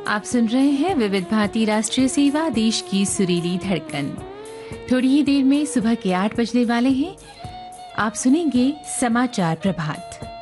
आप सुन रहे हैं विविध भारती राष्ट्रीय सेवा, देश की सुरीली धड़कन। थोड़ी ही देर में सुबह के 8 बजने वाले हैं। आप सुनेंगे समाचार प्रभात।